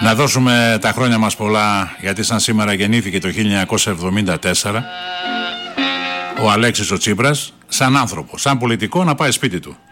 Να δώσουμε τα χρόνια μας πολλά, γιατί σαν σήμερα γεννήθηκε το 1974 ο Αλέξης ο Τσίπρας, σαν άνθρωπο, σαν πολιτικό, να πάει σπίτι του.